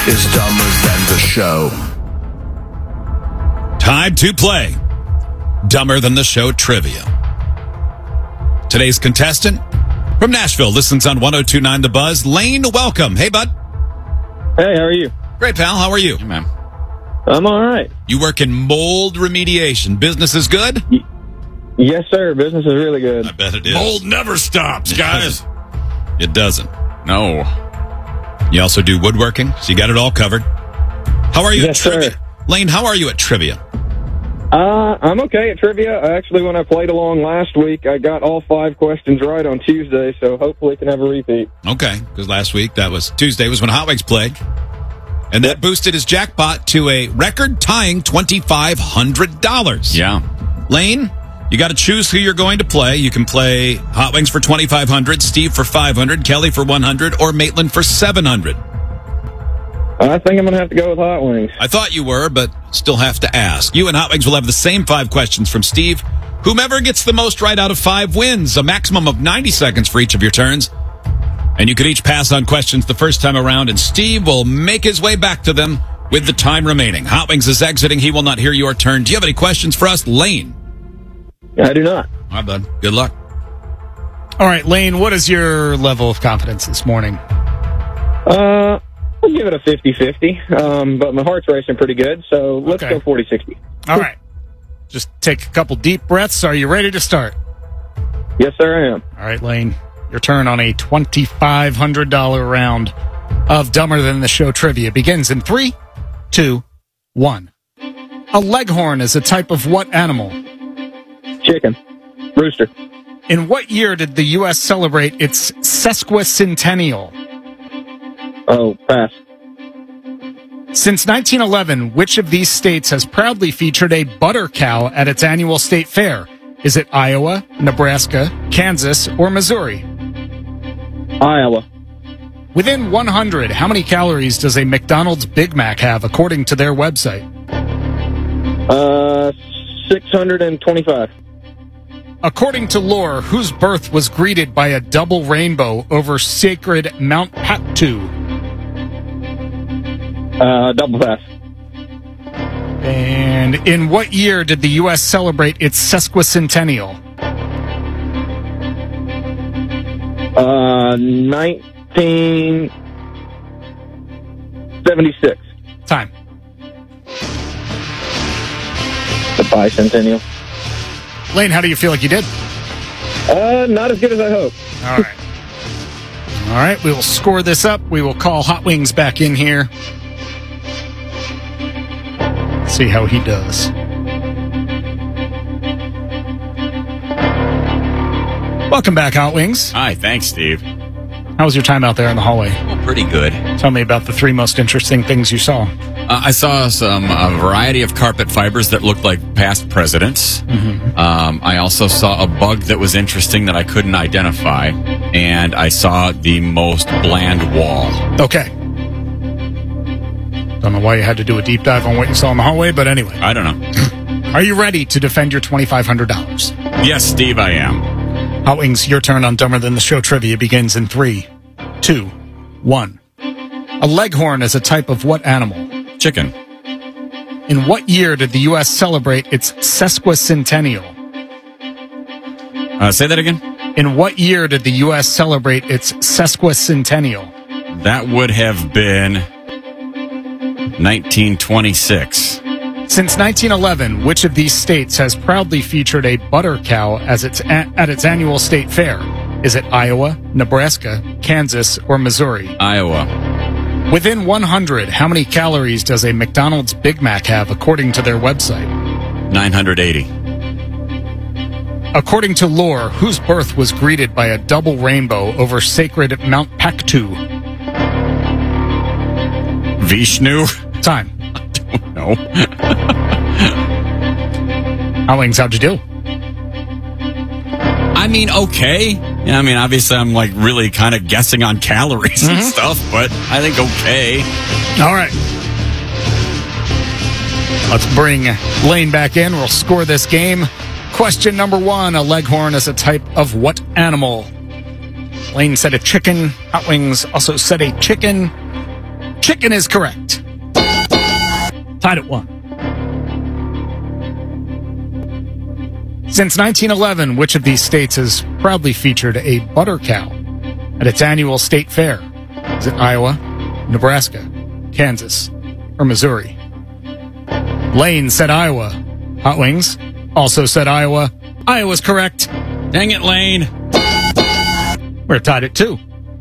is dumber than the show. Time to play Dumber Than the Show Trivia. Today's contestant from Nashville listens on 102.9 The Buzz. Lane, welcome. Hey, bud. Hey, how are you? Great, pal. How are you? Hey, man. I'm all right. You work in mold remediation. Business is good? Yes, sir. Business is really good. I bet it is. Mold never stops, guys. It doesn't. No. You also do woodworking, so you got it all covered. How are you Yes, at trivia? sir. Lane, how are you at trivia? I'm okay at trivia. Actually, when I played along last week, I got all 5 questions right on Tuesday, so hopefully can have a repeat. Okay, because last week, Tuesday was when Hot Wings played. And that boosted his jackpot to a record-tying $2,500. Yeah. Lane, you got to choose who you're going to play. You can play Hot Wings for $2,500, Steve for $500, Kelly for $100, or Maitland for $700. I think I'm going to have to go with Hot Wings. I thought you were, but still have to ask. You and Hot Wings will have the same 5 questions from Steve. Whomever gets the most right out of 5 wins, a maximum of 90 seconds for each of your turns. And you could each pass on questions the first time around, and Steve will make his way back to them with the time remaining. Hot Wings is exiting. He will not hear your turn. Do you have any questions for us, Lane? I do not. All right, bud. Good luck. All right, Lane, what is your level of confidence this morning? I'll give it a 50-50, but my heart's racing pretty good, so let's Okay. go 40-60. All right. Just take a couple deep breaths. Are you ready to start? Yes, sir, I am. All right, Lane, your turn on a $2,500 round of Dumber Than the Show trivia begins in 3, 2, 1. A leghorn is a type of what animal? Chicken. Rooster. In what year did the U.S. celebrate its sesquicentennial? Oh, pass. Since 1911, which of these states has proudly featured a butter cow at its annual state fair? Is it Iowa, Nebraska, Kansas, or Missouri? Iowa. Within 100, how many calories does a McDonald's Big Mac have according to their website? 625. According to lore, whose birth was greeted by a double rainbow over sacred Mount Paktu? Double pass. And in what year did the U.S. celebrate its sesquicentennial? 1976. Time. The bicentennial. Lane, how do you feel like you did? Not as good as I hoped. All right. All right, we will score this up. We will call Hot Wings back in here. See how he does. Welcome back, Hot Wings. Hi, thanks, Steve. How was your time out there in the hallway? Well, pretty good. Tell me about the 3 most interesting things you saw. I saw a variety of carpet fibers that looked like past presidents. I also saw a bug that was interesting that I couldn't identify. And I saw the most bland wall. Okay. Don't know why you had to do a deep dive on what you saw in the hallway, but anyway. I don't know. Are you ready to defend your $2,500? Yes, Steve, I am. Hot Wings, your turn on Dumber Than the Show trivia begins in 3, 2, 1. A leghorn is a type of what animal? Chicken. In what year did the U.S. celebrate its sesquicentennial? Say that again? In what year did the U.S. celebrate its sesquicentennial? That would have been 1926. Since 1911, which of these states has proudly featured a butter cow as at its annual state fair? Is it Iowa, Nebraska, Kansas, or Missouri? Iowa. Within 100, how many calories does a McDonald's Big Mac have according to their website? 980. According to lore, whose birth was greeted by a double rainbow over sacred Mount Paktu? Vishnu? Time. No. Hot Wings, how'd you do? I mean, okay. Yeah, I mean, obviously, I'm like really kind of guessing on calories and stuff, but I think okay. All right. Let's bring Lane back in. We'll score this game. Question number 1. A leghorn is a type of what animal? Lane said a chicken. Hot Wings also said a chicken. Chicken is correct. Tied at 1. Since 1911, which of these states has proudly featured a butter cow at its annual state fair? Is it Iowa, Nebraska, Kansas, or Missouri? Lane said Iowa. Hot Wings also said Iowa. Iowa's correct. Dang it, Lane. We're tied at 2.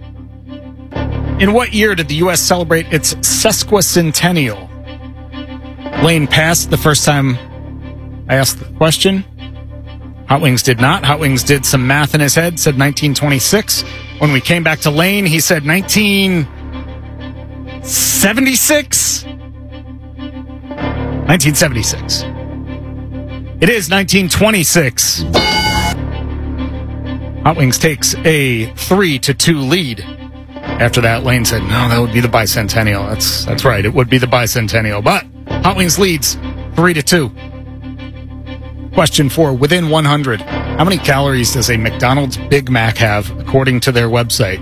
In what year did the U.S. celebrate its sesquicentennial? Lane passed the first time I asked the question. Hot Wings did not. Hot Wings did some math in his head, said 1926. When we came back to Lane, he said 1976. 1976. It is 1926. Hot Wings takes a 3-2 lead. After that, Lane said, no, that would be the bicentennial. That's right. It would be the bicentennial. But Hot Wings leads 3-2. Question 4. Within 100, how many calories does a McDonald's Big Mac have according to their website?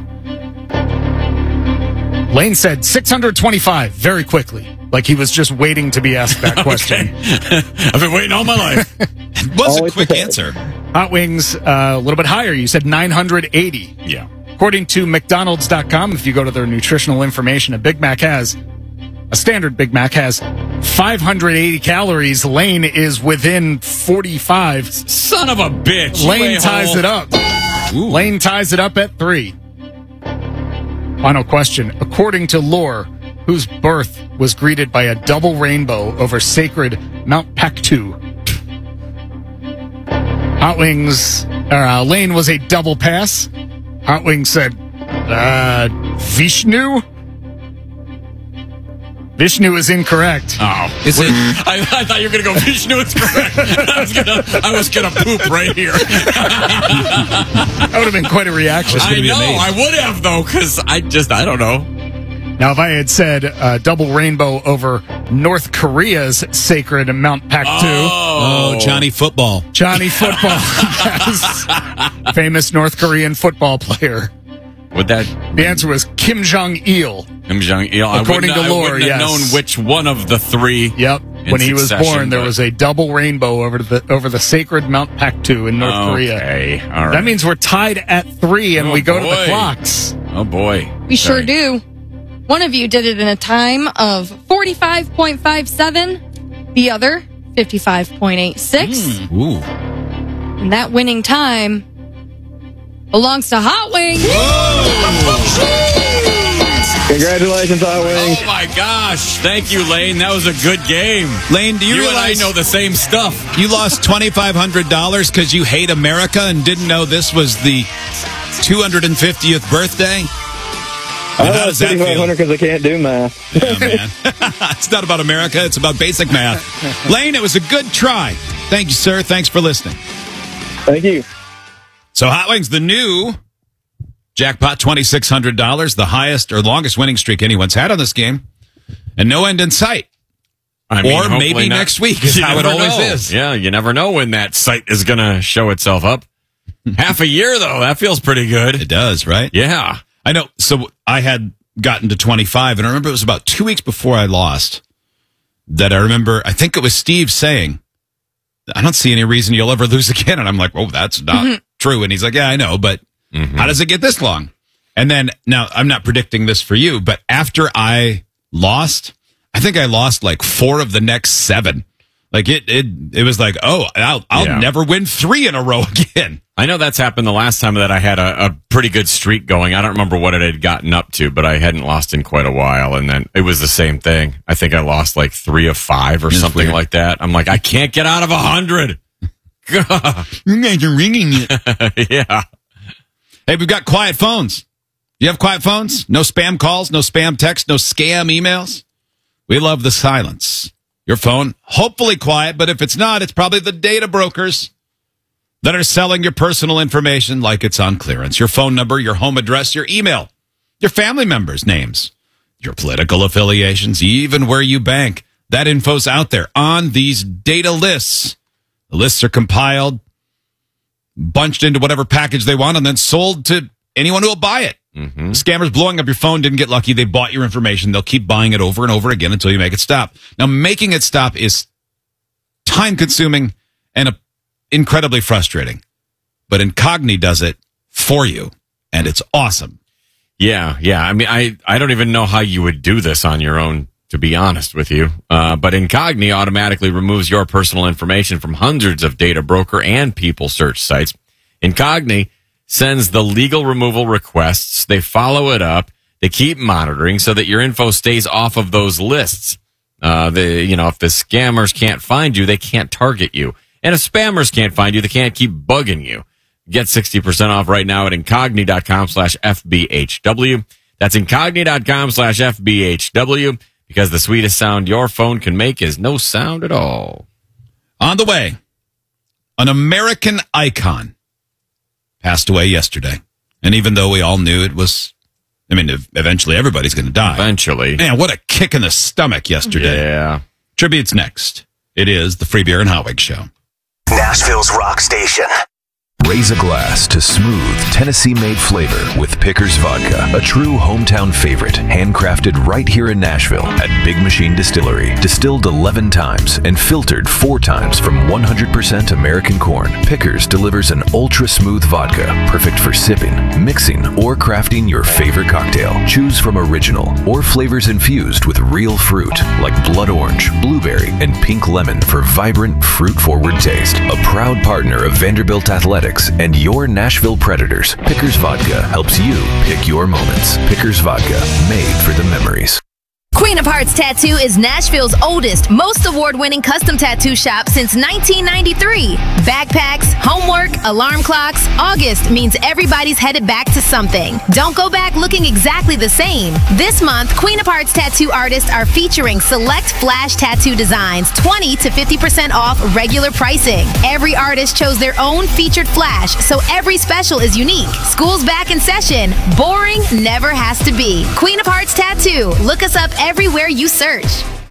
Lane said 625 very quickly, like he was just waiting to be asked that question. I've been waiting all my life. It was a quick answer. Hot Wings, a little bit higher. You said 980. Yeah. According to McDonald's.com, if you go to their nutritional information, a standard Big Mac has 580 calories. Lane is within 45. Son of a bitch. Lane ties it up. Ooh. Lane ties it up at 3. Final question. According to lore, whose birth was greeted by a double rainbow over sacred Mount Paktu? Hot Wings, Lane was a double pass. Hot Wings said, Vishnu? Vishnu is incorrect. Oh, is it? I thought you were going to go Vishnu is correct. I was gonna poop right here. That would have been quite a reaction. I know, I would have though, because I don't know. Now, if I had said double rainbow over North Korea's sacred Mount Paktu. Oh, Johnny Football. Johnny Football. Yes. Famous North Korean football player. Would that? The answer was Kim Jong-il. Kim Jong-il. According to lore, I wouldn't have known which one of the three. Yep. When he was born, there was a double rainbow over the sacred Mount Paktu in North Korea. Okay, all right. That means we're tied at 3, and we go to the clocks. Oh boy, we sure do. One of you did it in a time of 45.57. The other 55.86. Ooh. And that winning time belongs to Hot Wings. Congratulations, Hot Wings. Oh my gosh. Thank you, Lane. That was a good game. Lane, do you and I realize know the same stuff? you lost $2,500 because you hate America and didn't know this was the 250th birthday? I lost $2,500 because I can't do math. Yeah, man. It's not about America. It's about basic math. Lane, it was a good try. Thank you, sir. Thanks for listening. Thank you. So Hot Wings, the new jackpot, $2,600, the highest or longest winning streak anyone's had on this game, and no end in sight. I mean, or maybe next week is how it always is. Yeah, you never know when that site is going to show itself up. Half a year, though. That feels pretty good. It does, right? Yeah. I know. So I had gotten to 25, and I remember it was about 2 weeks before I lost that I think it was Steve saying, I don't see any reason you'll ever lose again. And I'm like, oh, that's not true. And he's like, yeah, I know, but how does it get this long? And then, now, I'm not predicting this for you, but after I lost, I think I lost like 4 of the next 7. Like it was like, oh, I'll never win 3 in a row again. I know that's happened the last time that I had a pretty good streak going. I don't remember what it had gotten up to, but I hadn't lost in quite a while. And then it was the same thing. I think I lost like 3 of 5 or something like that. I'm like, I can't get out of 100. You guys are ringing it. Yeah. Hey, we've got quiet phones. You have quiet phones? No spam calls, no spam texts, no scam emails. We love the silence. Your phone, hopefully quiet, but if it's not, it's probably the data brokers that are selling your personal information like it's on clearance. Your phone number, your home address, your email, your family members' names, your political affiliations, even where you bank. That info's out there on these data lists. The lists are compiled, bunched into whatever package they want, and then sold to anyone who will buy it. Scammers blowing up your phone didn't get lucky. They bought your information. They'll keep buying it over and over again until you make it stop. Now, making it stop is time-consuming and incredibly frustrating. But Incogni does it for you, and it's awesome. Yeah. I mean, I don't even know how you would do this on your own, to be honest with you. But Incogni automatically removes your personal information from hundreds of data broker and people search sites. Incogni sends the legal removal requests. They follow it up. They keep monitoring so that your info stays off of those lists. If the scammers can't find you, they can't target you. And if spammers can't find you, they can't keep bugging you. Get 60% off right now at incogni.com/FBHW. That's incogni.com/FBHW, because the sweetest sound your phone can make is no sound at all. On the way, an American icon passed away yesterday. And even though we all knew it was, eventually everybody's going to die. Eventually. Man, what a kick in the stomach yesterday. Yeah. Tribute's next. It is the Free Beer and Hotwig Show. Nashville's rock station. Raise a glass to smooth, Tennessee-made flavor with Pickers Vodka, a true hometown favorite, handcrafted right here in Nashville at Big Machine Distillery. Distilled 11 times and filtered 4 times from 100% American corn, Pickers delivers an ultra-smooth vodka, perfect for sipping, mixing, or crafting your favorite cocktail. Choose from original or flavors infused with real fruit, like blood orange, blueberry, and pink lemon for vibrant, fruit-forward taste. A proud partner of Vanderbilt Athletics and your Nashville Predators, Pickers Vodka helps you pick your moments. Pickers Vodka, made for the memories. Queen of Hearts Tattoo is Nashville's oldest, most award-winning custom tattoo shop since 1993. Backpacks, homework, alarm clocks, August means everybody's headed back to something. Don't go back looking exactly the same. This month, Queen of Hearts Tattoo artists are featuring select flash tattoo designs, 20 to 50% off regular pricing. Every artist chose their own featured flash, so every special is unique. School's back in session. Boring never has to be. Queen of Hearts Tattoo. Look us up everywhere you search.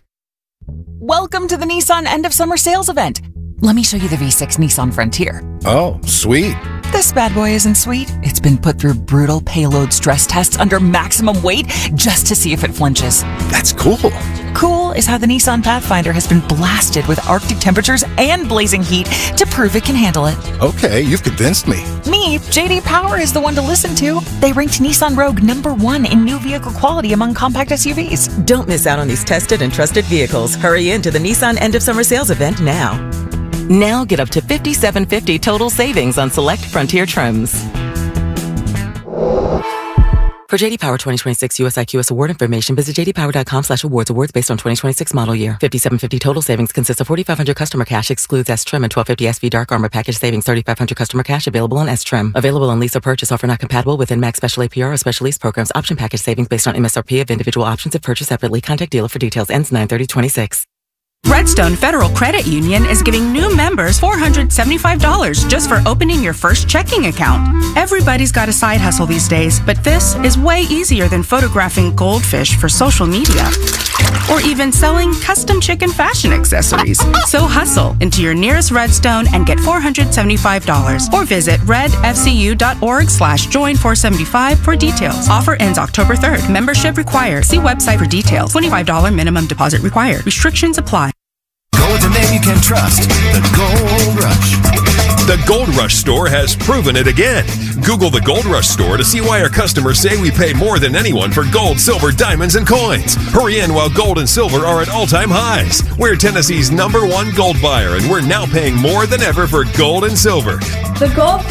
Welcome to the Nissan end of summer sales event. Let me show you the V6 Nissan Frontier. Oh, sweet. This bad boy isn't sweet. It's been put through brutal payload stress tests under maximum weight just to see if it flinches. That's cool. Cool is how the Nissan Pathfinder has been blasted with Arctic temperatures and blazing heat to prove it can handle it. Okay, you've convinced me. Me, JD Power is the one to listen to. They ranked Nissan Rogue #1 in new vehicle quality among compact SUVs. Don't miss out on these tested and trusted vehicles. Hurry into the Nissan end of summer sales event now. Now get up to $5,750 total savings on select Frontier trims. For JD Power 2026 US IQS award information, visit jdpower.com/awards. Awards based on 2026 model year. $5,750 total savings consists of $4,500 customer cash, excludes S trim, and $1,250 SV Dark Armor package savings. $3,500 customer cash available on S trim. Available on lease or purchase. Offer not compatible with NMAX special APR or special lease programs. Option package savings based on MSRP of individual options if purchased separately. Contact dealer for details. Ends 9/30/26. Redstone Federal Credit Union is giving new members $475 just for opening your first checking account. Everybody's got a side hustle these days, but this is way easier than photographing goldfish for social media or even selling custom chicken fashion accessories. So hustle into your nearest Redstone and get $475 or visit redfcu.org/join475 for details. Offer ends October 3rd. Membership required. See website for details. $25 minimum deposit required. Restrictions apply. Go with the name you can trust, the Gold Rush. The Gold Rush Store has proven it again. Google the Gold Rush Store to see why our customers say we pay more than anyone for gold, silver, diamonds, and coins. Hurry in while gold and silver are at all-time highs. We're Tennessee's #1 gold buyer, and we're now paying more than ever for gold and silver. The Gold